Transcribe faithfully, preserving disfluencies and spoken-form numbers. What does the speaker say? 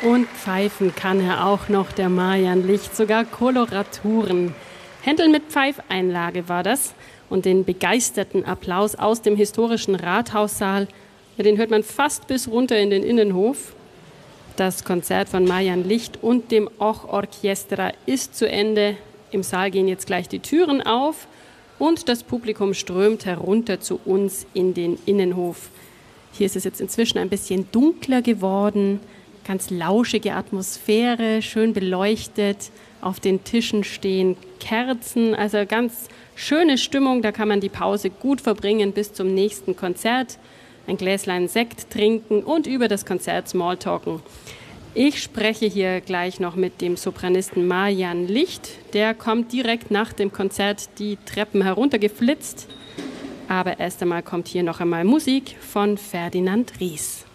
Und pfeifen kann er auch noch, der Marian Licht, sogar Koloraturen. Händel mit Pfeifeinlage war das. Und den begeisterten Applaus aus dem historischen Rathaussaal, den hört man fast bis runter in den Innenhof. Das Konzert von Marian Licht und dem Och Orchestra ist zu Ende. Im Saal gehen jetzt gleich die Türen auf und das Publikum strömt herunter zu uns in den Innenhof. Hier ist es jetzt inzwischen ein bisschen dunkler geworden. Ganz lauschige Atmosphäre, schön beleuchtet. Auf den Tischen stehen Kerzen, also ganz schöne Stimmung. Da kann man die Pause gut verbringen bis zum nächsten Konzert. Ein Gläslein Sekt trinken und über das Konzert Smalltalken. Ich spreche hier gleich noch mit dem Sopranisten Marian Licht. Der kommt direkt nach dem Konzert die Treppen heruntergeflitzt. Aber erst einmal kommt hier noch einmal Musik von Ferdinand Ries.